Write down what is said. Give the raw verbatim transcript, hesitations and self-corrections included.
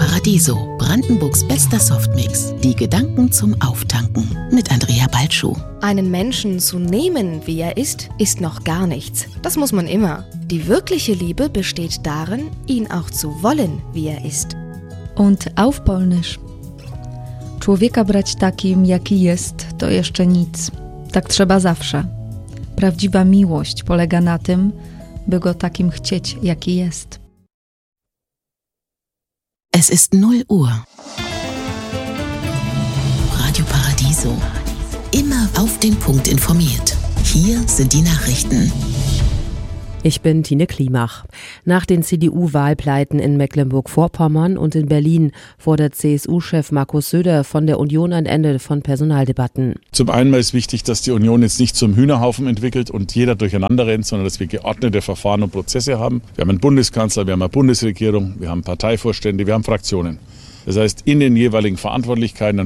Paradiso, Brandenburgs bester Softmix. Die Gedanken zum Auftanken mit Andrea Balschuh. Einen Menschen zu nehmen, wie er ist, ist noch gar nichts. Das muss man immer. Die wirkliche Liebe besteht darin, ihn auch zu wollen, wie er ist. Und auf Polnisch. Człowieka brać takim, jaki jest, to jeszcze nic. Tak trzeba zawsze. Prawdziwa miłość polega na tym, by go takim chcieć, jaki jest. Es ist null Uhr. Radio Paradiso. Immer auf den Punkt informiert. Hier sind die Nachrichten. Ich bin Tine Klimach. Nach den C D U-Wahlpleiten in Mecklenburg-Vorpommern und in Berlin fordert C S U-Chef Markus Söder von der Union ein Ende von Personaldebatten. Zum einen ist wichtig, dass die Union jetzt nicht zum Hühnerhaufen entwickelt und jeder durcheinander rennt, sondern dass wir geordnete Verfahren und Prozesse haben. Wir haben einen Bundeskanzler, wir haben eine Bundesregierung, wir haben Parteivorstände, wir haben Fraktionen. Das heißt, in den jeweiligen Verantwortlichkeiten